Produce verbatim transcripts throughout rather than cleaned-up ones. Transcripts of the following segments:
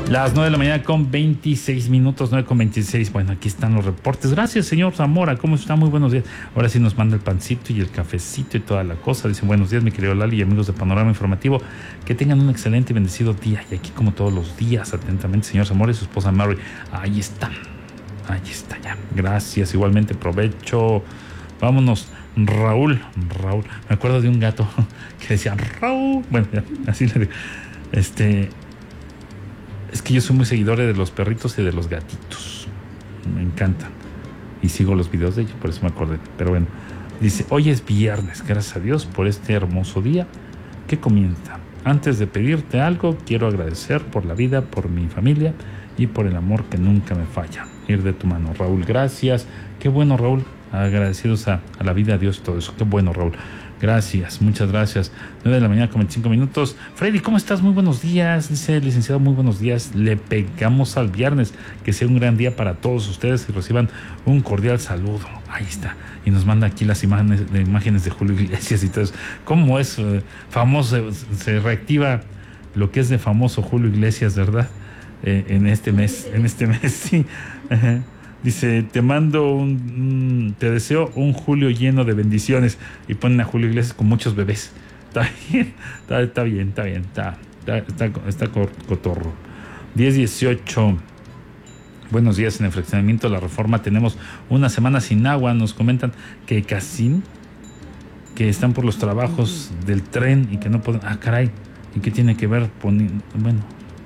Las nueve de la mañana con veintiséis minutos, nueve con veintiséis. Bueno, aquí están los reportes. Gracias, señor Zamora. ¿Cómo está? Muy buenos días. Ahora sí nos manda el pancito y el cafecito y toda la cosa. Dicen, buenos días, mi querido Lali y amigos de Panorama Informativo. Que tengan un excelente y bendecido día. Y aquí, como todos los días, atentamente, señor Zamora y su esposa Mary. Ahí está. Ahí está ya. Gracias. Igualmente, provecho. Vámonos. Raúl. Raúl. Me acuerdo de un gato que decía Raúl. Bueno, ya, así le digo. Este... Es que yo soy muy seguidor de los perritos y de los gatitos. Me encantan. Y sigo los videos de ellos, por eso me acordé. Pero bueno, dice, hoy es viernes, gracias a Dios por este hermoso día que comienza. Antes de pedirte algo, quiero agradecer por la vida, por mi familia y por el amor que nunca me falla. Ir de tu mano, Raúl. Gracias. Qué bueno, Raúl. Agradecidos a, a la vida, a Dios, todo eso. Qué bueno, Raúl. Gracias, muchas gracias. nueve de la mañana con veinticinco minutos. Freddy, ¿cómo estás? Muy buenos días. Dice el licenciado, muy buenos días. Le pegamos al viernes. Que sea un gran día para todos ustedes y reciban un cordial saludo. Ahí está. Y nos manda aquí las imágenes de, imágenes de Julio Iglesias y todo eso. ¿Cómo es eh, famoso? Se reactiva lo que es de famoso Julio Iglesias, ¿verdad? Eh, en este mes, en este mes, sí. Ajá. Dice, te mando un, un, te deseo un julio lleno de bendiciones. Y ponen a Julio Iglesias con muchos bebés. Está bien, está, está bien, está bien, está, está, está, está cotorro. diez dieciocho. Buenos días. En el fraccionamiento de la Reforma tenemos una semana sin agua. Nos comentan que casi que están por los trabajos del tren y que no pueden. Ah, caray. ¿Y qué tiene que ver? Poni... Bueno.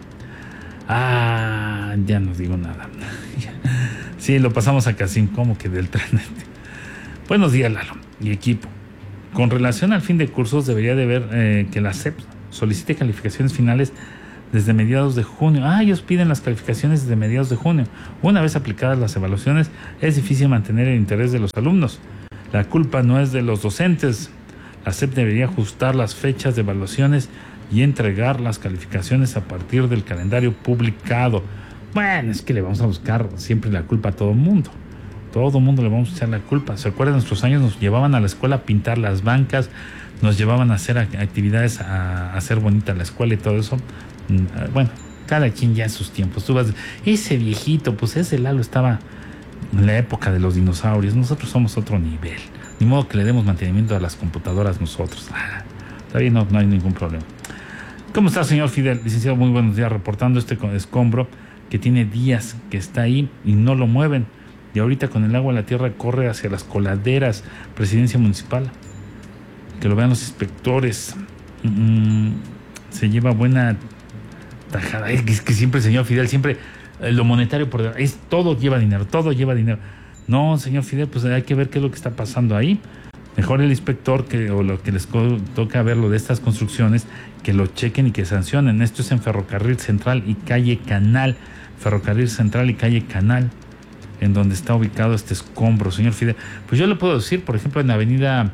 Ah, ya no digo nada. Sí, lo pasamos a Casim, como que del tren. Buenos días, Lalo y equipo. Con relación al fin de cursos, debería de ver eh, que la S E P solicite calificaciones finales desde mediados de junio. Ah, ellos piden las calificaciones desde mediados de junio. Una vez aplicadas las evaluaciones, es difícil mantener el interés de los alumnos. La culpa no es de los docentes. La S E P debería ajustar las fechas de evaluaciones y entregar las calificaciones a partir del calendario publicado. Bueno, es que le vamos a buscar siempre la culpa a todo el mundo. Todo el mundo le vamos a echar la culpa. ¿Se acuerdan? Nuestros años nos llevaban a la escuela a pintar las bancas, nos llevaban a hacer actividades, a hacer bonita la escuela y todo eso. Bueno, cada quien ya en sus tiempos. Tú vas, ese viejito, pues ese Lalo estaba en la época de los dinosaurios. Nosotros somos otro nivel. Ni modo que le demos mantenimiento a las computadoras nosotros. Ah, está bien, no, no hay ningún problema. ¿Cómo está, señor Fidel? Licenciado, muy buenos días. Reportando este escombro que tiene días que está ahí y no lo mueven. Y ahorita con el agua la tierra corre hacia las coladeras. Presidencia municipal. Que lo vean los inspectores. Mm, se lleva buena tajada. Es que, es que siempre, señor Fidel, siempre eh, lo monetario por debajo. Es, todo lleva dinero, todo lleva dinero. No, señor Fidel, pues hay que ver qué es lo que está pasando ahí. Mejor el inspector que, o lo que les toca ver lo de estas construcciones, que lo chequen y que sancionen. Esto es en Ferrocarril Central y Calle Canal. Ferrocarril Central y Calle Canal, en donde está ubicado este escombro, señor Fidel. Pues yo le puedo decir, por ejemplo, en Avenida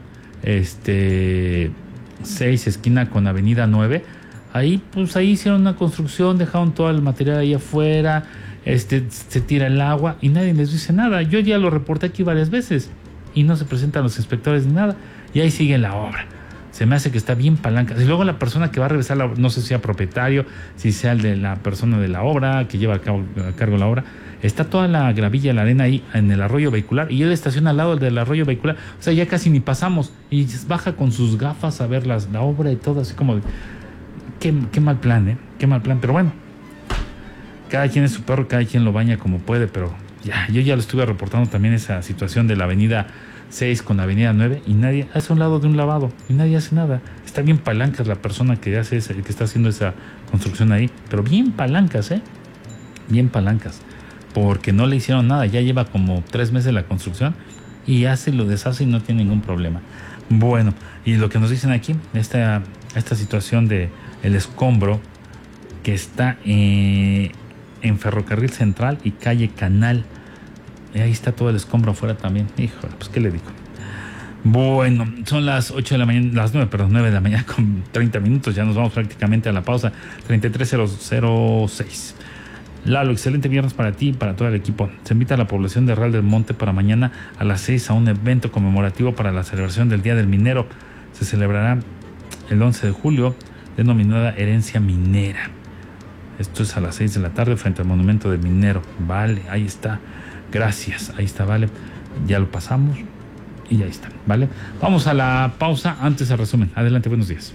este, seis, esquina con Avenida nueve, ahí pues ahí hicieron una construcción, dejaron todo el material ahí afuera, este, se tira el agua y nadie les dice nada. Yo ya lo reporté aquí varias veces y no se presentan los inspectores ni nada, y ahí sigue la obra. Se me hace que está bien palanca. Y luego la persona que va a revisar, la, no sé si sea propietario, si sea el de la persona de la obra, que lleva a, cabo, a cargo la obra, está toda la gravilla, la arena ahí en el arroyo vehicular, y él estaciona al lado del arroyo vehicular. O sea, ya casi ni pasamos, y baja con sus gafas a ver las, la obra y todo, así como... Qué, qué mal plan, ¿eh? Qué mal plan, pero bueno. Cada quien es su perro, cada quien lo baña como puede, pero ya, yo ya lo estuve reportando también esa situación de la avenida seis con Avenida nueve y nadie hace un lado de un lavado y nadie hace nada. Está bien palancas la persona que hace esa, que está haciendo esa construcción ahí, pero bien palancas, ¿eh? Bien palancas, porque no le hicieron nada. Ya lleva como tres meses la construcción y hace lo deshace y no tiene ningún problema. Bueno, y lo que nos dicen aquí, esta, esta situación de el escombro que está eh, en Ferrocarril Central y Calle Canal. Y ahí está todo el escombro afuera también. Híjole, pues qué le digo. Bueno, son las ocho de la mañana, las nueve, perdón, nueve de la mañana con treinta minutos. Ya nos vamos prácticamente a la pausa. treinta y tres cero seis. Lalo, excelente viernes para ti y para todo el equipo. Se invita a la población de Real del Monte para mañana a las seis a un evento conmemorativo para la celebración del Día del Minero. Se celebrará el once de julio, denominada Herencia Minera. Esto es a las seis de la tarde frente al Monumento del Minero. Vale, ahí está. Gracias, ahí está, vale. Ya lo pasamos y ahí está, ¿vale? Vamos a la pausa, antes el resumen. Adelante, buenos días.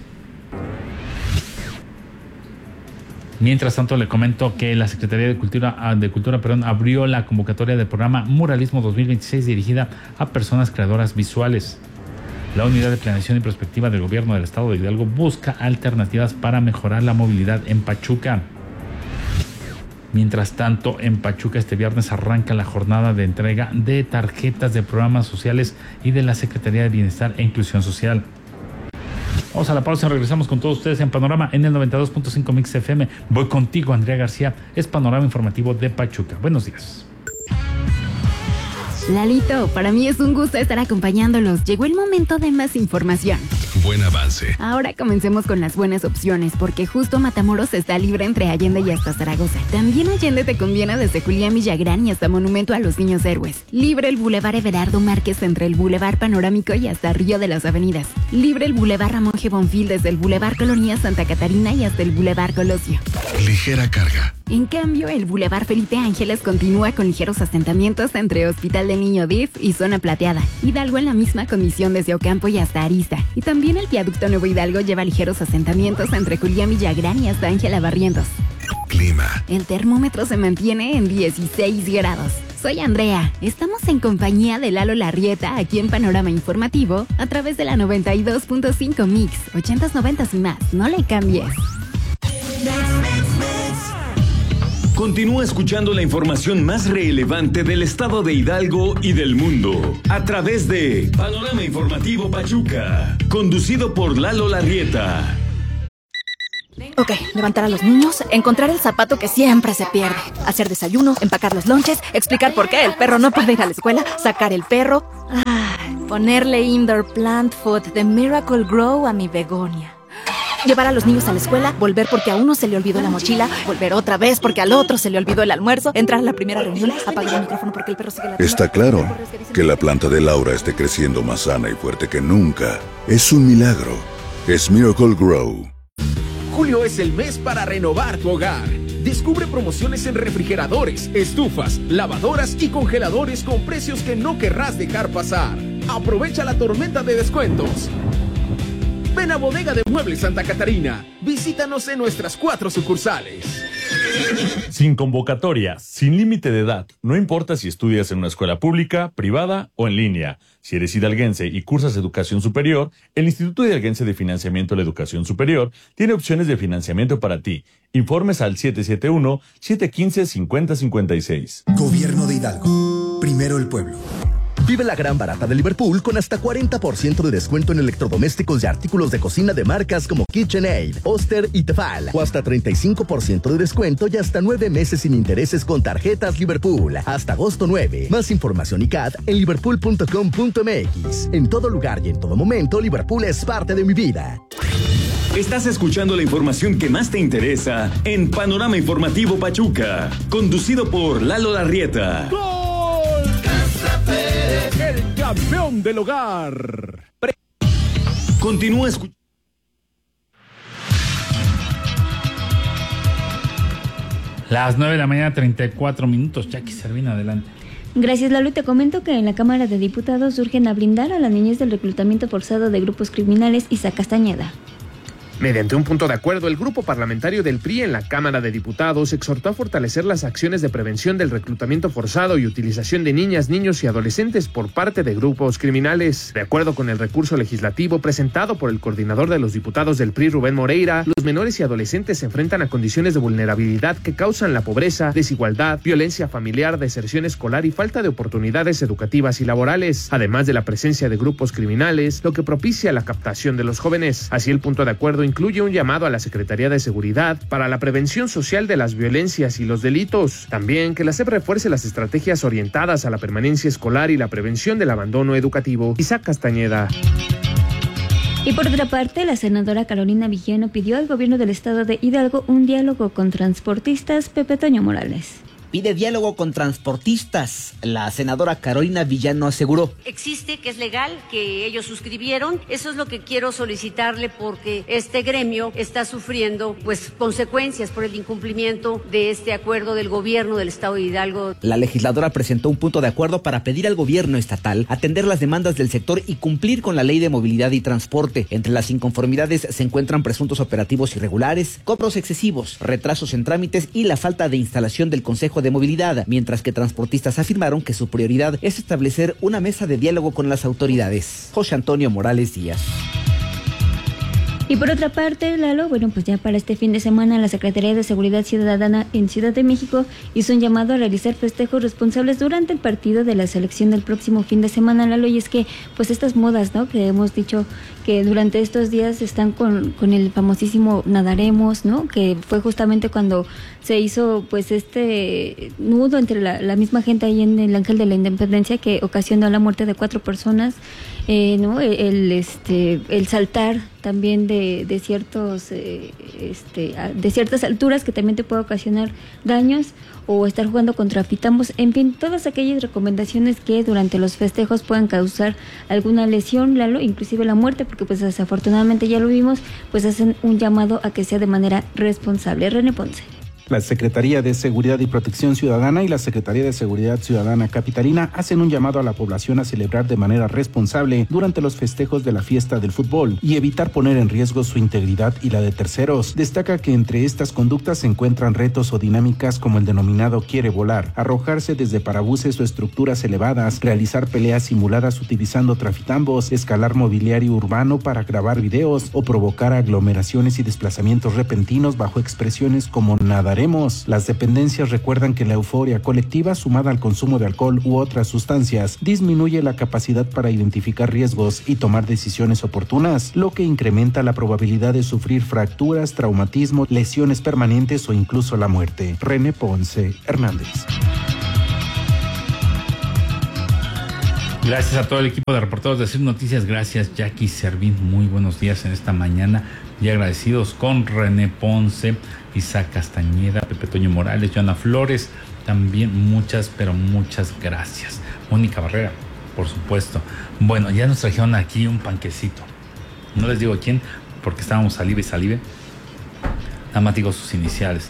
Mientras tanto, le comento que la Secretaría de Cultura, de Cultura perdón, abrió la convocatoria del programa Muralismo dos mil veintiséis dirigida a personas creadoras visuales. La Unidad de Planeación y Prospectiva del Gobierno del Estado de Hidalgo busca alternativas para mejorar la movilidad en Pachuca. Mientras tanto, en Pachuca este viernes arranca la jornada de entrega de tarjetas de programas sociales y de la Secretaría de Bienestar e Inclusión Social. Vamos a la pausa, regresamos con todos ustedes en Panorama en el noventa y dos punto cinco Mix F M. Voy contigo, Andrea García, es Panorama Informativo de Pachuca. Buenos días. Lalito, para mí es un gusto estar acompañándolos. Llegó el momento de más información. Buen avance. Ahora comencemos con las buenas opciones, porque justo Matamoros está libre entre Allende y hasta Zaragoza. También Allende te conviene desde Julián Villagrán y hasta Monumento a los Niños Héroes. Libre el Boulevard Everardo Márquez entre el Boulevard Panorámico y hasta Río de las Avenidas. Libre el Boulevard Ramón G. Bonfil desde el Boulevard Colonia Santa Catarina y hasta el Boulevard Colosio. Ligera carga. En cambio, el Boulevard Felipe Ángeles continúa con ligeros asentamientos entre Hospital del Niño D I F y Zona Plateada. Hidalgo en la misma condición desde Ocampo y hasta Arista. Y también el Viaducto Nuevo Hidalgo lleva ligeros asentamientos entre Julián Villagrán y hasta Ángela Barrientos. Clima. El termómetro se mantiene en dieciséis grados. Soy Andrea. Estamos en compañía de Lalo Larrieta aquí en Panorama Informativo a través de la noventa y dos punto cinco Mix, ochentas, noventas y más. No le cambies. Continúa escuchando la información más relevante del estado de Hidalgo y del mundo a través de Panorama Informativo Pachuca, conducido por Lalo Larrieta. Ok, levantar a los niños, encontrar el zapato que siempre se pierde, hacer desayuno, empacar los lonches, explicar por qué el perro no puede ir a la escuela, sacar el perro, ah, ponerle indoor plant food de Miracle Grow a mi begonia. Llevar a los niños a la escuela, volver porque a uno se le olvidó la mochila, volver otra vez porque al otro se le olvidó el almuerzo, entrar a la primera reunión, apagar el micrófono porque el perro sigue la... Está claro que la planta de Laura esté creciendo más sana y fuerte que nunca. Es un milagro. Es Miracle Grow. Julio es el mes para renovar tu hogar. Descubre promociones en refrigeradores, estufas, lavadoras y congeladores con precios que no querrás dejar pasar. Aprovecha la tormenta de descuentos. Ven a Bodega de Muebles Santa Catarina. Visítanos en nuestras cuatro sucursales. Sin convocatoria, sin límite de edad, no importa si estudias en una escuela pública, privada o en línea. Si eres hidalguense y cursas educación superior, el Instituto Hidalguense de Financiamiento de la Educación Superior tiene opciones de financiamiento para ti. Informes al siete siete uno, siete uno cinco, cinco cero cinco seis. Gobierno de Hidalgo. Primero el pueblo. Vive la gran barata de Liverpool con hasta cuarenta por ciento de descuento en electrodomésticos y artículos de cocina de marcas como KitchenAid, Oster y Tefal. O hasta treinta y cinco por ciento de descuento y hasta nueve meses sin intereses con tarjetas Liverpool. Hasta agosto nueve. Más información y C A D en liverpool punto com punto m x. En todo lugar y en todo momento, Liverpool es parte de mi vida. Estás escuchando la información que más te interesa en Panorama Informativo Pachuca, conducido por Lalo Larrieta. El campeón del hogar. Pre- Continúa escuchando. Las nueve de la mañana, treinta y cuatro minutos. Jackie Servina, adelante. Gracias, Lalo. Te comento que en la Cámara de Diputados urgen a blindar a la niñez del reclutamiento forzado de grupos criminales. Isa Castañeda. Mediante un punto de acuerdo, el grupo parlamentario del P R I en la Cámara de Diputados exhortó a fortalecer las acciones de prevención del reclutamiento forzado y utilización de niñas, niños y adolescentes por parte de grupos criminales. De acuerdo con el recurso legislativo presentado por el coordinador de los diputados del P R I, Rubén Moreira, los menores y adolescentes se enfrentan a condiciones de vulnerabilidad que causan la pobreza, desigualdad, violencia familiar, deserción escolar y falta de oportunidades educativas y laborales, además de la presencia de grupos criminales, lo que propicia la captación de los jóvenes. Así, el punto de acuerdo incluye un llamado a la Secretaría de Seguridad para la prevención social de las violencias y los delitos. También que la S E P refuerce las estrategias orientadas a la permanencia escolar y la prevención del abandono educativo. Isaac Castañeda. Y por otra parte, la senadora Carolina Villano pidió al gobierno del estado de Hidalgo un diálogo con transportistas. Pepe Toño Morales. pide diálogo con transportistas. La senadora Carolina Villano aseguró: existe, que es legal, que ellos suscribieron. Eso es lo que quiero solicitarle, porque este gremio está sufriendo pues consecuencias por el incumplimiento de este acuerdo del gobierno del estado de Hidalgo. La legisladora presentó un punto de acuerdo para pedir al gobierno estatal atender las demandas del sector y cumplir con la ley de movilidad y transporte. Entre las inconformidades se encuentran presuntos operativos irregulares, cobros excesivos, retrasos en trámites y la falta de instalación del Consejo de Movilidad, mientras que transportistas afirmaron que su prioridad es establecer una mesa de diálogo con las autoridades. José Antonio Morales Díaz. Y por otra parte, Lalo, bueno, pues ya para este fin de semana la Secretaría de Seguridad Ciudadana en Ciudad de México hizo un llamado a realizar festejos responsables durante el partido de la selección del próximo fin de semana, Lalo, y es que pues estas modas, ¿no?, que hemos dicho que durante estos días están con, con el famosísimo Nadaremos, ¿no?, que fue justamente cuando se hizo pues este nudo entre la, la misma gente ahí en el Ángel de la Independencia, que ocasionó la muerte de cuatro personas. Eh, no el, el este el saltar también de, de ciertos eh, este de ciertas alturas que también te puede ocasionar daños, o estar jugando contra fitambos, en fin, todas aquellas recomendaciones que durante los festejos puedan causar alguna lesión, Lalo, inclusive la muerte, porque pues desafortunadamente ya lo vimos, pues hacen un llamado a que sea de manera responsable. René Ponce. La Secretaría de Seguridad y Protección Ciudadana y la Secretaría de Seguridad Ciudadana Capitalina hacen un llamado a la población a celebrar de manera responsable durante los festejos de la fiesta del fútbol y evitar poner en riesgo su integridad y la de terceros. Destaca que entre estas conductas se encuentran retos o dinámicas como el denominado quiere volar, arrojarse desde parabuses o estructuras elevadas, realizar peleas simuladas utilizando trafitambos, escalar mobiliario urbano para grabar videos o provocar aglomeraciones y desplazamientos repentinos bajo expresiones como nada. Las dependencias recuerdan que la euforia colectiva sumada al consumo de alcohol u otras sustancias disminuye la capacidad para identificar riesgos y tomar decisiones oportunas, lo que incrementa la probabilidad de sufrir fracturas, traumatismo, lesiones permanentes o incluso la muerte. René Ponce Hernández. Gracias a todo el equipo de reporteros de C I R Noticias. Gracias, Jackie Servín. Muy buenos días en esta mañana. Y agradecidos con René Ponce, Isaac Castañeda, Pepe Toño Morales, Joana Flores. También muchas, pero muchas gracias. Mónica Barrera, por supuesto. Bueno, ya nos trajeron aquí un panquecito. No les digo quién, porque estábamos salive y salive. Nada más digo sus iniciales.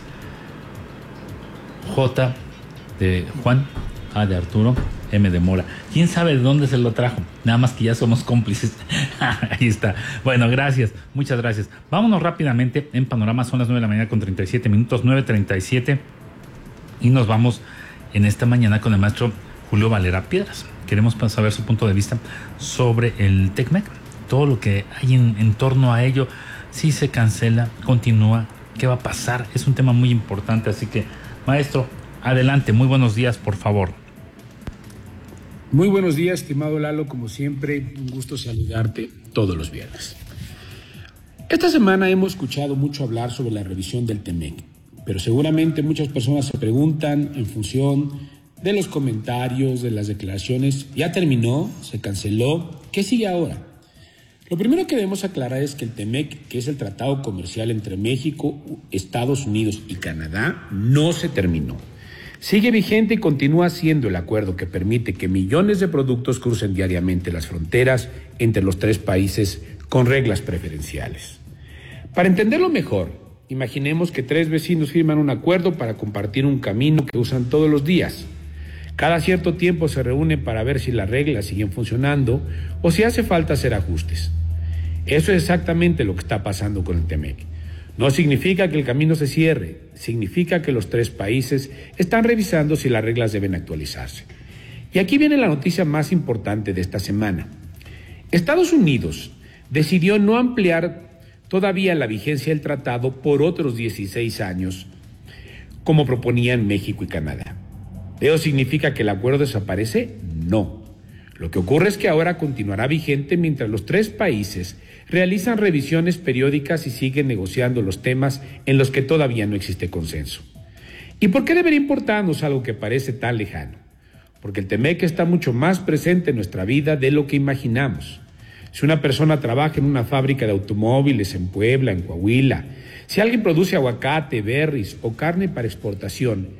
J de Juan, A de Arturo, M de Mora. ¿Quién sabe de dónde se lo trajo? Nada más que ya somos cómplices. Ahí está. Bueno, gracias. Muchas gracias. Vámonos rápidamente en Panorama. Son las nueve de la mañana con treinta y siete minutos. nueve treinta y siete. Y nos vamos en esta mañana con el maestro Julio Valera Piedras. Queremos saber su punto de vista sobre el TECMEC. Todo lo que hay en, en torno a ello. Si se cancela, continúa. ¿Qué va a pasar? Es un tema muy importante. Así que, maestro, adelante. Muy buenos días, por favor. Muy buenos días, estimado Lalo, como siempre, un gusto saludarte todos los viernes. Esta semana hemos escuchado mucho hablar sobre la revisión del TEMEC, pero seguramente muchas personas se preguntan en función de los comentarios, de las declaraciones, ¿ya terminó? ¿Se canceló? ¿Qué sigue ahora? Lo primero que debemos aclarar es que el TEMEC, que es el Tratado Comercial entre México, Estados Unidos y Canadá, no se terminó. Sigue vigente y continúa siendo el acuerdo que permite que millones de productos crucen diariamente las fronteras entre los tres países con reglas preferenciales. Para entenderlo mejor, imaginemos que tres vecinos firman un acuerdo para compartir un camino que usan todos los días. Cada cierto tiempo se reúnen para ver si las reglas siguen funcionando o si hace falta hacer ajustes. Eso es exactamente lo que está pasando con el TEMEC. No significa que el camino se cierre, significa que los tres países están revisando si las reglas deben actualizarse. Y aquí viene la noticia más importante de esta semana. Estados Unidos decidió no ampliar todavía la vigencia del tratado por otros dieciséis años, como proponían México y Canadá. ¿Eso significa que el acuerdo desaparece? No. Lo que ocurre es que ahora continuará vigente mientras los tres países realizan revisiones periódicas y siguen negociando los temas en los que todavía no existe consenso. ¿Y por qué debería importarnos algo que parece tan lejano? Porque el TEMEC está mucho más presente en nuestra vida de lo que imaginamos. Si una persona trabaja en una fábrica de automóviles en Puebla, en Coahuila, si alguien produce aguacate, berries o carne para exportación,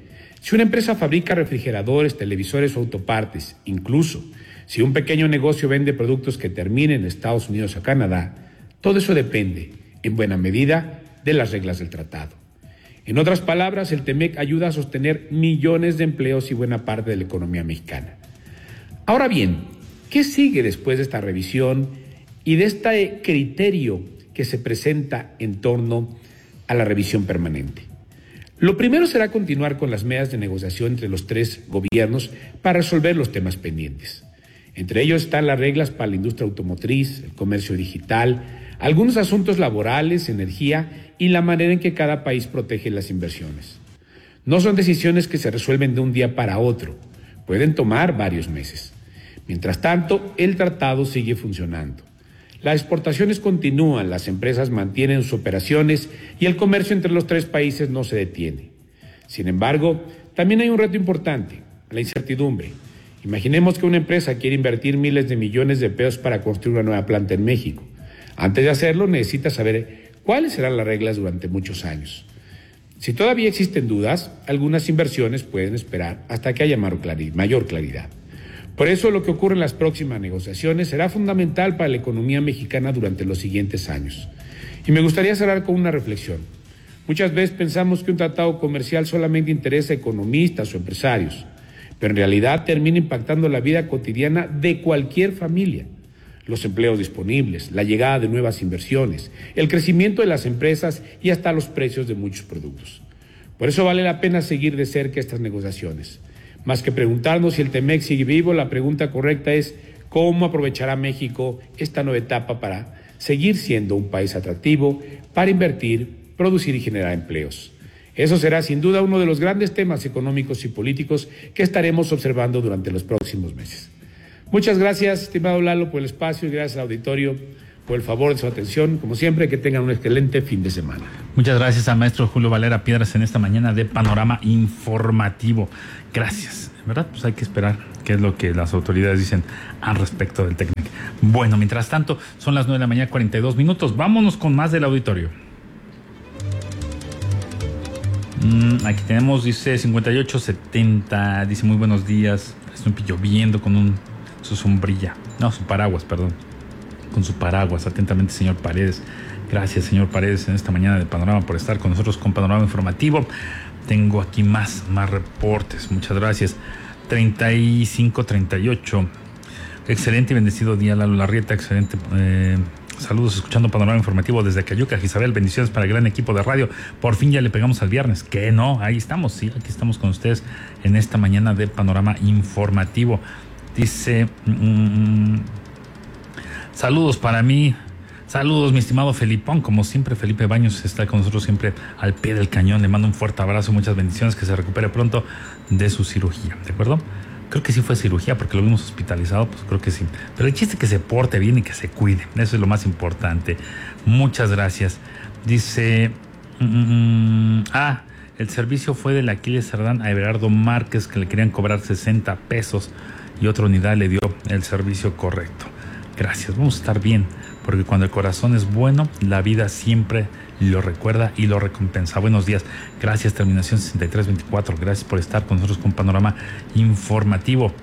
Si una empresa fabrica refrigeradores, televisores o autopartes, incluso si un pequeño negocio vende productos que terminen en Estados Unidos o Canadá, todo eso depende, en buena medida, de las reglas del tratado. En otras palabras, el TEMEC ayuda a sostener millones de empleos y buena parte de la economía mexicana. Ahora bien, ¿qué sigue después de esta revisión y de este criterio que se presenta en torno a la revisión permanente? Lo primero será continuar con las mesas de negociación entre los tres gobiernos para resolver los temas pendientes. Entre ellos están las reglas para la industria automotriz, el comercio digital, algunos asuntos laborales, energía y la manera en que cada país protege las inversiones. No son decisiones que se resuelven de un día para otro, pueden tomar varios meses. Mientras tanto, el tratado sigue funcionando. Las exportaciones continúan, las empresas mantienen sus operaciones y el comercio entre los tres países no se detiene. Sin embargo, también hay un reto importante, la incertidumbre. Imaginemos que una empresa quiere invertir miles de millones de pesos para construir una nueva planta en México. Antes de hacerlo, necesita saber cuáles serán las reglas durante muchos años. Si todavía existen dudas, algunas inversiones pueden esperar hasta que haya mayor claridad. Por eso, lo que ocurre en las próximas negociaciones será fundamental para la economía mexicana durante los siguientes años. Y me gustaría cerrar con una reflexión. Muchas veces pensamos que un tratado comercial solamente interesa a economistas o empresarios, pero en realidad termina impactando la vida cotidiana de cualquier familia. Los empleos disponibles, la llegada de nuevas inversiones, el crecimiento de las empresas y hasta los precios de muchos productos. Por eso vale la pena seguir de cerca estas negociaciones. Más que preguntarnos si el TEMEC sigue vivo, la pregunta correcta es cómo aprovechará México esta nueva etapa para seguir siendo un país atractivo para invertir, producir y generar empleos. Eso será sin duda uno de los grandes temas económicos y políticos que estaremos observando durante los próximos meses. Muchas gracias, estimado Lalo, por el espacio y gracias al auditorio por el favor de su atención. Como siempre, que tengan un excelente fin de semana. Muchas gracias al maestro Julio Valera Piedras en esta mañana de Panorama Informativo. Gracias. De verdad, pues hay que esperar qué es lo que las autoridades dicen al respecto del TEMEC. Bueno, mientras tanto, son las nueve de la mañana, cuarenta y dos minutos. Vámonos con más del auditorio. Mm, aquí tenemos, dice cincuenta y ocho setenta, dice muy buenos días. Estoy lloviendo con un, su sombrilla, no, su paraguas, perdón. Con su paraguas, atentamente, señor Paredes. Gracias, señor Paredes, en esta mañana de Panorama por estar con nosotros con Panorama Informativo. Tengo aquí más, más reportes. Muchas gracias. treinta y cinco treinta y ocho. Excelente y bendecido día, Lalo Larrieta. Excelente. Eh, saludos, escuchando Panorama Informativo desde Cayuca, Isabel. Bendiciones para el gran equipo de radio. Por fin ya le pegamos al viernes. ¿Qué no? Ahí estamos, sí, aquí estamos con ustedes en esta mañana de Panorama Informativo. Dice... Mmm, saludos para mí. Saludos, mi estimado Felipón. Como siempre, Felipe Baños está con nosotros siempre al pie del cañón. Le mando un fuerte abrazo, muchas bendiciones, que se recupere pronto de su cirugía, ¿de acuerdo? Creo que sí fue cirugía porque lo vimos hospitalizado, pues creo que sí. Pero el chiste es que se porte bien y que se cuide. Eso es lo más importante. Muchas gracias. Dice... Mmm, ah, el servicio fue del Aquiles Cerdán a Everardo Márquez, que le querían cobrar sesenta pesos y otra unidad le dio el servicio correcto. Gracias, vamos a estar bien, porque cuando el corazón es bueno, la vida siempre lo recuerda y lo recompensa. Buenos días, gracias, terminación sesenta y tres veinticuatro, gracias por estar con nosotros con Panorama Informativo.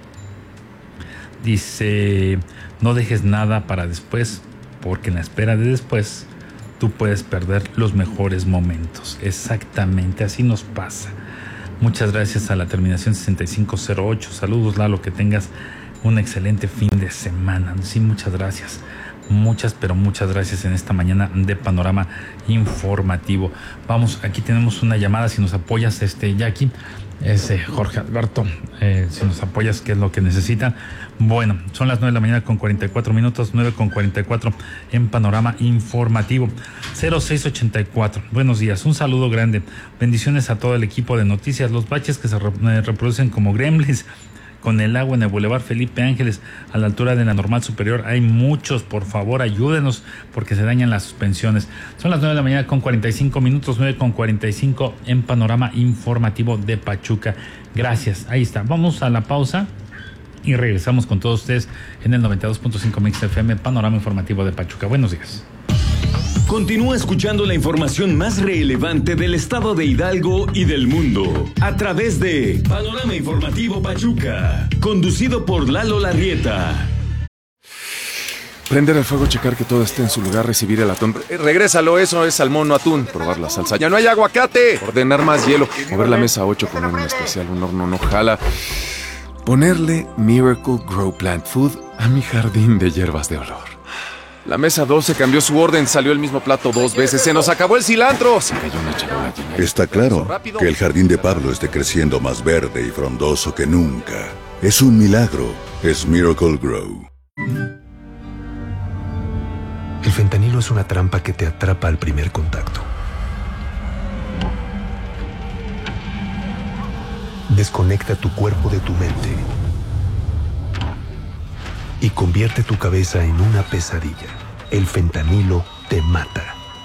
Dice, no dejes nada para después, porque en la espera de después, tú puedes perder los mejores momentos. Exactamente, así nos pasa. Muchas gracias a la terminación sesenta y cinco cero ocho, saludos, Lalo, que tengas un excelente fin de semana. Sí, muchas gracias. Muchas, pero muchas gracias en esta mañana de Panorama Informativo. Vamos, aquí tenemos una llamada. Si nos apoyas, este, Jackie, es eh, Jorge Alberto. Eh, si nos apoyas, ¿qué es lo que necesitan? Bueno, son las nueve de la mañana con cuarenta y cuatro minutos, nueve con cuarenta y cuatro en Panorama Informativo. cero seis ochenta y cuatro. Buenos días, un saludo grande. Bendiciones a todo el equipo de noticias. Los baches que se re- eh, reproducen como gremlins con el agua en el Boulevard Felipe Ángeles a la altura de la Normal Superior. Hay muchos, por favor, ayúdenos porque se dañan las suspensiones. Son las nueve de la mañana con cuarenta y cinco minutos, nueve con cuarenta y cinco en Panorama Informativo de Pachuca. Gracias, ahí está. Vamos a la pausa y regresamos con todos ustedes en el noventa y dos punto cinco Mix F M, Panorama Informativo de Pachuca. Buenos días. Continúa escuchando la información más relevante del estado de Hidalgo y del mundo a través de Panorama Informativo Pachuca, conducido por Lalo Larrieta. Prender el fuego, checar que todo esté en su lugar, recibir el atún. Eh, regrésalo, eso es salmón, no atún. Probar la salsa. ¡Ya no hay aguacate! Ordenar más hielo. Mover la mesa ocho con un especial, un horno no jala. Ponerle Miracle Grow Plant Food a mi jardín de hierbas de olor. La mesa doce cambió su orden, salió el mismo plato dos veces. ¡Se nos acabó el cilantro! Se cayó una charola llena. Está claro que el jardín de Pablo esté creciendo más verde y frondoso que nunca. Es un milagro. Es Miracle Grow. El fentanilo es una trampa que te atrapa al primer contacto. Desconecta tu cuerpo de tu mente y convierte tu cabeza en una pesadilla. El fentanilo te mata.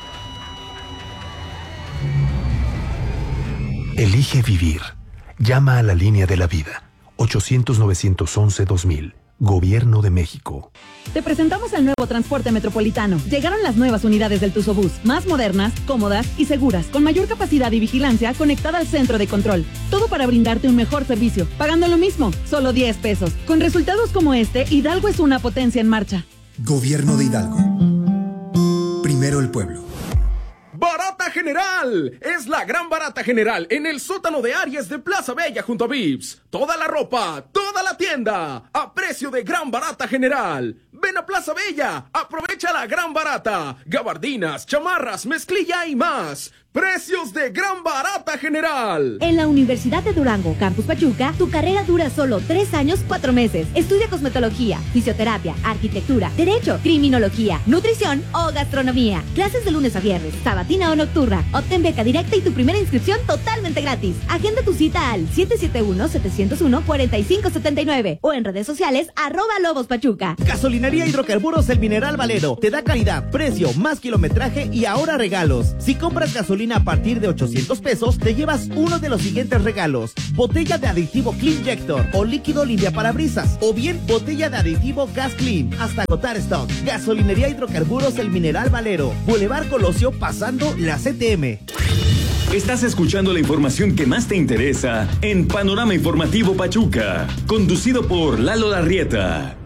Elige vivir. Llama a la línea de la vida. ochocientos, novecientos once, dos mil. Gobierno de México. Te presentamos el nuevo transporte metropolitano. Llegaron las nuevas unidades del Tuzobús, más modernas, cómodas y seguras, con mayor capacidad y vigilancia conectada al centro de control. Todo para brindarte un mejor servicio, pagando lo mismo, solo diez pesos. Con resultados como este, Hidalgo es una potencia en marcha. Gobierno de Hidalgo. Primero el pueblo. ¡Barata General! Es la gran Barata General en el sótano de Aries de Plaza Bella junto a Vips. Toda la ropa, toda la tienda, a precio de gran Barata General. Ven a Plaza Bella, aprovecha la gran barata. Gabardinas, chamarras, mezclilla y más. Precios de gran Barata General. En la Universidad de Durango, Campus Pachuca, tu carrera dura solo tres años, cuatro meses. Estudia cosmetología, fisioterapia, arquitectura, derecho, criminología, nutrición o gastronomía. Clases de lunes a viernes, sabatina o nocturna. Obtén beca directa y tu primera inscripción totalmente gratis. Agenda tu cita al siete siete uno, siete cero uno, cuatro cinco siete nueve o en redes sociales arroba Lobos Pachuca. Gasolinería Hidrocarburos El Mineral Valero. Te da calidad, precio, más kilometraje y ahora regalos. Si compras gasolina a partir de ochocientos pesos, te llevas uno de los siguientes regalos: botella de aditivo Cleanjector o líquido limpia parabrisas, o bien botella de aditivo Gas Clean hasta agotar stock. Gasolinería Hidrocarburos El Mineral Valero, Boulevard Colosio pasando la C T M. Estás escuchando la información que más te interesa en Panorama Informativo Pachuca, conducido por Lalo Larrieta.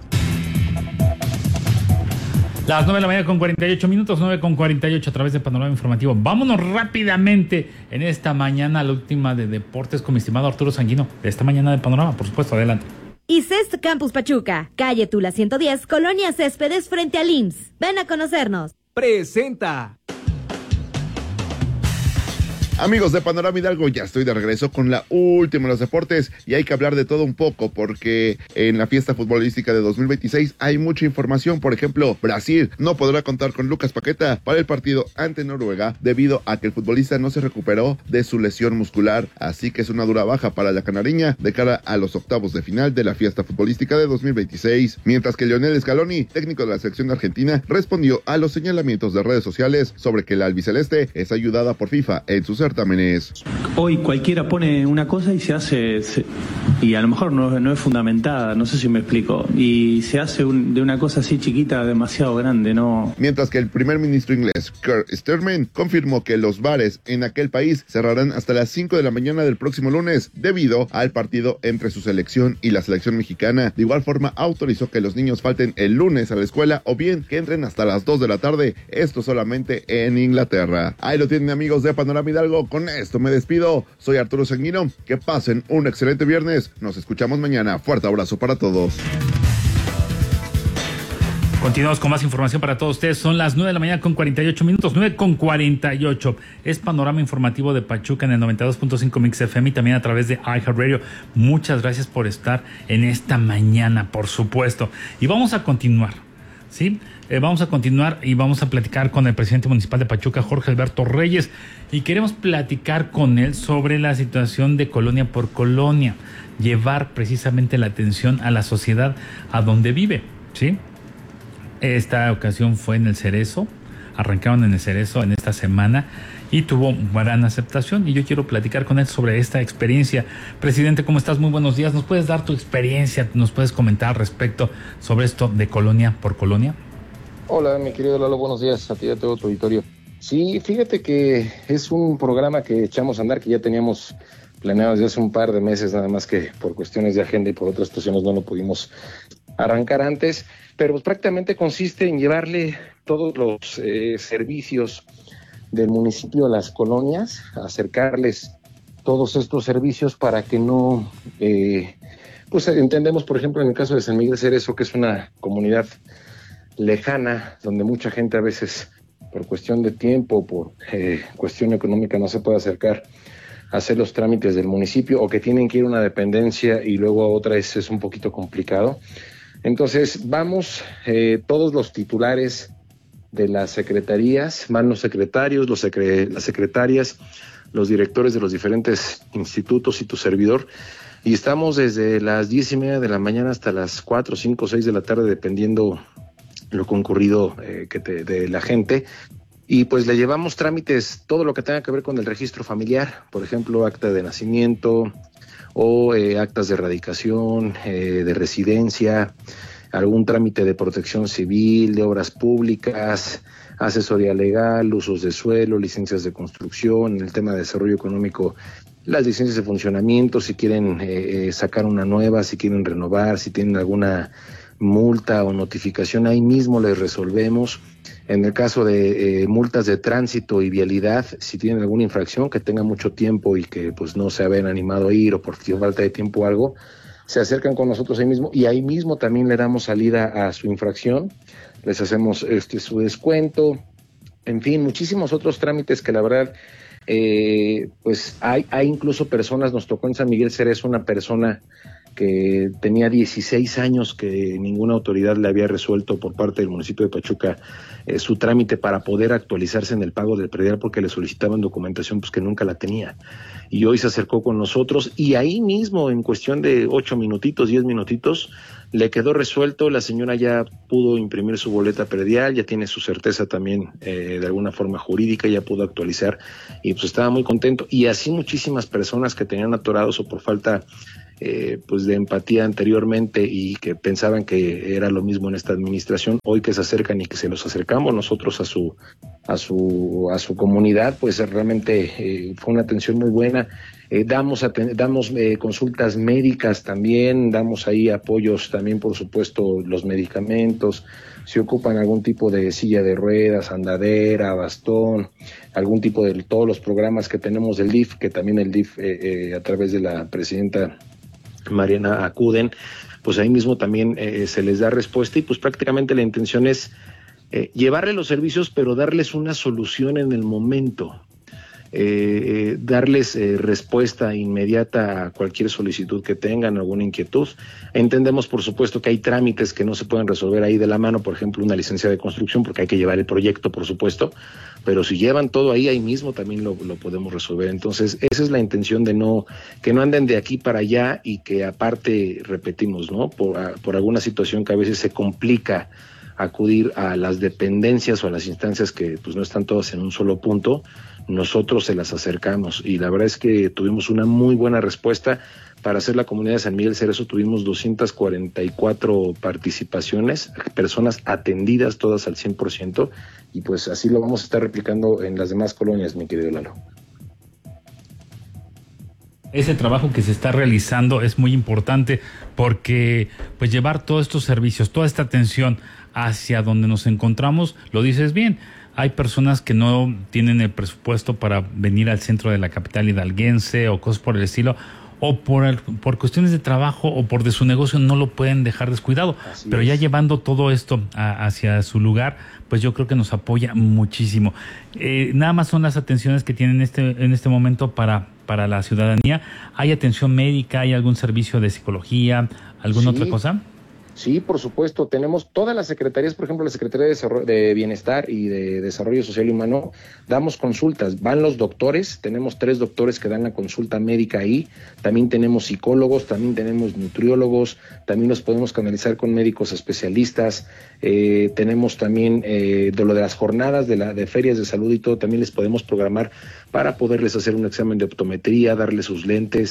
Las nueve de la mañana con cuarenta y ocho minutos, nueve con cuarenta y ocho a través de Panorama Informativo. Vámonos rápidamente en esta mañana, la última de deportes con mi estimado Arturo Sanguino. De esta mañana de Panorama, por supuesto, adelante. ICEST Campus Pachuca, calle Tula ciento diez, Colonia Céspedes frente al I M S S. Ven a conocernos. Presenta. Amigos de Panorama Hidalgo, ya estoy de regreso con la última de los deportes y hay que hablar de todo un poco porque en la fiesta futbolística de dos mil veintiséis hay mucha información. Por ejemplo, Brasil no podrá contar con Lucas Paqueta para el partido ante Noruega debido a que el futbolista no se recuperó de su lesión muscular, así que es una dura baja para la canariña de cara a los octavos de final de la fiesta futbolística de dos mil veintiséis, mientras que Lionel Scaloni, técnico de la selección de Argentina, respondió a los señalamientos de redes sociales sobre que la albiceleste es ayudada por FIFA en sus certámenes. Hoy cualquiera pone una cosa y se hace, se, y a lo mejor no, no es fundamentada, no sé si me explico, y se hace un, de una cosa así chiquita demasiado grande, ¿no? Mientras que el primer ministro inglés, Keir Starmer, confirmó que los bares en aquel país cerrarán hasta las cinco de la mañana del próximo lunes debido al partido entre su selección y la selección mexicana. De igual forma, autorizó que los niños falten el lunes a la escuela o bien que entren hasta las dos de la tarde, esto solamente en Inglaterra. Ahí lo tienen, amigos de Panorama Hidalgo. Con esto me despido. Soy Arturo Sanguino. Que pasen un excelente viernes. Nos escuchamos mañana. Fuerte abrazo para todos. Continuamos con más información para todos ustedes. Son las nueve de la mañana con cuarenta y ocho minutos. nueve con cuarenta y ocho. Es Panorama Informativo de Pachuca en el noventa y dos punto cinco Mix F M y también a través de iHeartRadio. Muchas gracias por estar en esta mañana, por supuesto. Y vamos a continuar, ¿sí? Eh, vamos a continuar y vamos a platicar con el presidente municipal de Pachuca, Jorge Alberto Reyes, y queremos platicar con él sobre la situación de colonia por colonia, llevar precisamente la atención a la sociedad a donde vive, ¿sí? Esta ocasión fue en el Cerezo, arrancaron en el Cerezo en esta semana y tuvo gran aceptación y yo quiero platicar con él sobre esta experiencia. Presidente, ¿cómo estás? Muy buenos días. ¿Nos puedes dar tu experiencia? ¿Nos puedes comentar respecto sobre esto de colonia por colonia? Hola, mi querido Lalo, buenos días a ti y a todo tu auditorio. Sí, fíjate que es un programa que echamos a andar, que ya teníamos planeado desde hace un par de meses, nada más que por cuestiones de agenda y por otras situaciones no lo pudimos arrancar antes, pero pues prácticamente consiste en llevarle todos los eh, servicios del municipio a las colonias, acercarles todos estos servicios para que no, eh, pues entendemos, por ejemplo, en el caso de San Miguel Cerezo, que es una comunidad lejana, donde mucha gente a veces, por cuestión de tiempo, por eh, cuestión económica, no se puede acercar a hacer los trámites del municipio, o que tienen que ir a una dependencia y luego a otra, es, es un poquito complicado. Entonces, vamos, eh, todos los titulares de las secretarías, van los secretarios, los secre- las secretarias, los directores de los diferentes institutos y tu servidor, y estamos desde las diez y media de la mañana hasta las cuatro, cinco, seis de la tarde, dependiendo lo concurrido eh, que te, de la gente, y pues le llevamos trámites, todo lo que tenga que ver con el registro familiar, por ejemplo, acta de nacimiento o eh, actas de erradicación, eh, de residencia, algún trámite de protección civil, de obras públicas, asesoría legal, usos de suelo, licencias de construcción, el tema de desarrollo económico, las licencias de funcionamiento, si quieren eh, eh, sacar una nueva, si quieren renovar, si tienen alguna multa o notificación, ahí mismo les resolvemos. En el caso de eh, multas de tránsito y vialidad, si tienen alguna infracción que tenga mucho tiempo y que pues no se habían animado a ir o por falta de tiempo o algo, se acercan con nosotros ahí mismo y ahí mismo también le damos salida a su infracción, les hacemos este su descuento, en fin, muchísimos otros trámites que la verdad, eh, pues hay, hay incluso personas, nos tocó en San Miguel Cerezo una persona que tenía dieciséis años que ninguna autoridad le había resuelto por parte del municipio de Pachuca eh, su trámite para poder actualizarse en el pago del predial porque le solicitaban documentación pues que nunca la tenía. Y hoy se acercó con nosotros y ahí mismo, en cuestión de ocho minutitos, diez minutitos, le quedó resuelto. La señora ya pudo imprimir su boleta predial, ya tiene su certeza también eh, de alguna forma jurídica, ya pudo actualizar y pues estaba muy contento. Y así muchísimas personas que tenían atorados o por falta Eh, pues de empatía anteriormente y que pensaban que era lo mismo en esta administración, hoy que se acercan y que se los acercamos nosotros a su a su a su comunidad, pues realmente eh, fue una atención muy buena. Eh, damos aten- damos eh, consultas médicas también, damos ahí apoyos también, por supuesto, los medicamentos, si ocupan algún tipo de silla de ruedas, andadera, bastón, algún tipo de todos los programas que tenemos del D I F, que también el D I F eh, eh, a través de la presidenta Mariana acuden, pues ahí mismo también eh, se les da respuesta y pues prácticamente la intención es eh, llevarle los servicios pero darles una solución en el momento, eh, eh, darles eh, respuesta inmediata a cualquier solicitud que tengan, alguna inquietud. Entendemos por supuesto que hay trámites que no se pueden resolver ahí de la mano, por ejemplo una licencia de construcción porque hay que llevar el proyecto por supuesto, pero si llevan todo ahí, ahí mismo también lo, lo podemos resolver. Entonces, esa es la intención de no, que no anden de aquí para allá y que aparte, repetimos, ¿no? Por, a, por alguna situación que a veces se complica acudir a las dependencias o a las instancias que pues no están todas en un solo punto, nosotros se las acercamos y la verdad es que tuvimos una muy buena respuesta. Para hacer la comunidad de San Miguel Cerezo tuvimos doscientas cuarenta y cuatro participaciones, personas atendidas todas al cien por ciento y pues así lo vamos a estar replicando en las demás colonias, mi querido Lalo. Ese trabajo que se está realizando es muy importante porque pues llevar todos estos servicios, toda esta atención hacia donde nos encontramos, lo dices bien. Hay personas que no tienen el presupuesto para venir al centro de la capital hidalguense o cosas por el estilo, o por, el, por cuestiones de trabajo o por de su negocio no lo pueden dejar descuidado. Así Pero es. Ya llevando todo esto a, hacia su lugar, pues yo creo que nos apoya muchísimo. Eh, nada más son las atenciones que tienen este, en este momento para, para la ciudadanía. ¿Hay atención médica? ¿Hay algún servicio de psicología? ¿Alguna sí. otra cosa? Sí, por supuesto. Tenemos todas las secretarías, por ejemplo, la Secretaría de, Desarrollo, de Bienestar y de Desarrollo Social y Humano, damos consultas. Van los doctores, tenemos tres doctores que dan la consulta médica ahí. También tenemos psicólogos, también tenemos nutriólogos, también los podemos canalizar con médicos especialistas. Eh, tenemos también eh, de lo de las jornadas de, la, de ferias de salud y todo, también les podemos programar para poderles hacer un examen de optometría, darles sus lentes.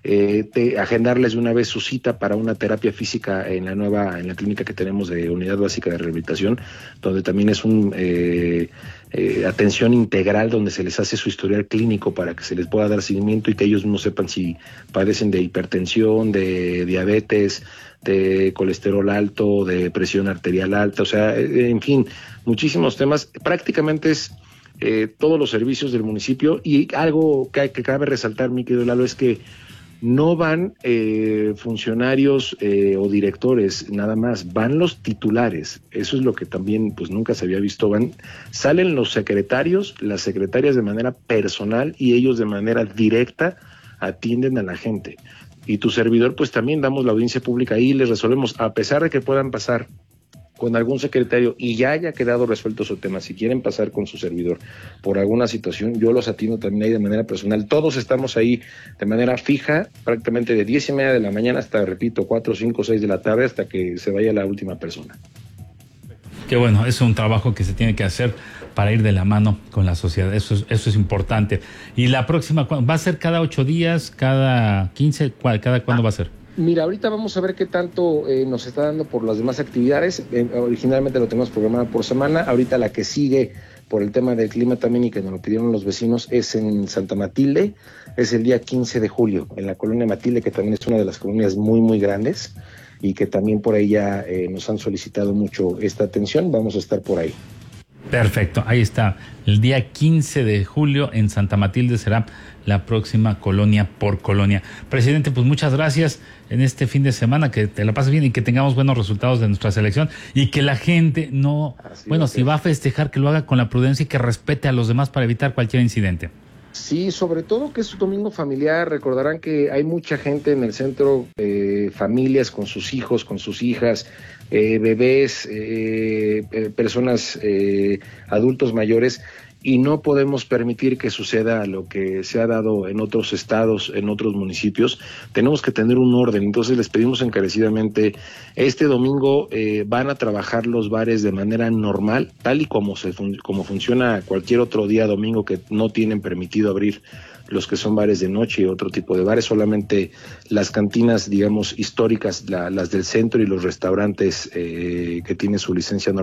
eh, te, agendarles de una vez su cita para una terapia física en la nueva, en la clínica que tenemos de Unidad Básica de Rehabilitación, donde también es un eh, eh, atención integral, donde se les hace su historial clínico para que se les pueda dar seguimiento y que ellos no sepan si padecen de hipertensión, de diabetes, de colesterol alto, de presión arterial alta, o sea, en fin, muchísimos temas. Prácticamente es eh, todos los servicios del municipio, y algo que, que cabe resaltar, mi querido Lalo, es que no van eh, funcionarios eh, o directores nada más, van los titulares. Eso es lo que también pues nunca se había visto. Van, salen los secretarios, las secretarias de manera personal, y ellos de manera directa atienden a la gente. Y tu servidor pues también damos la audiencia pública y les resolvemos, a pesar de que puedan pasar con algún secretario y ya haya quedado resuelto su tema. Si quieren pasar con su servidor por alguna situación, yo los atiendo también ahí de manera personal. Todos estamos ahí de manera fija, prácticamente de diez y media de la mañana hasta, repito, cuatro, cinco, seis de la tarde, hasta que se vaya la última persona. Qué bueno, es un trabajo que se tiene que hacer para ir de la mano con la sociedad. Eso es, eso es importante. Y la próxima, ¿va a ser cada ocho días, cada quince? ¿Cada cuándo va a ser? Mira, ahorita vamos a ver qué tanto eh, nos está dando por las demás actividades. Eh, originalmente lo tenemos programado por semana. Ahorita la que sigue por el tema del clima también y que nos lo pidieron los vecinos es en Santa Matilde. Es el día quince de julio en la colonia Matilde, que también es una de las colonias muy, muy grandes y que también por ahí ya eh, nos han solicitado mucho esta atención. Vamos a estar por ahí. Perfecto, ahí está. El día quince de julio en Santa Matilde será la próxima colonia por colonia. Presidente, pues muchas gracias en este fin de semana, que te la pases bien y que tengamos buenos resultados de nuestra selección y que la gente no, Así bueno, si va a festejar, que lo haga con la prudencia y que respete a los demás para evitar cualquier incidente. Sí, sobre todo que es un domingo familiar. Recordarán que hay mucha gente en el centro, eh, familias con sus hijos, con sus hijas, eh, bebés, eh, eh, personas, eh, adultos mayores, y no podemos permitir que suceda lo que se ha dado en otros estados, en otros municipios. Tenemos que tener un orden. Entonces les pedimos encarecidamente, este domingo eh, van a trabajar los bares de manera normal, tal y como se fun- como funciona cualquier otro día domingo, que no tienen permitido abrir los que son bares de noche y otro tipo de bares. Solamente las cantinas, digamos, históricas, la, las del centro, y los restaurantes eh, que tienen su licencia normal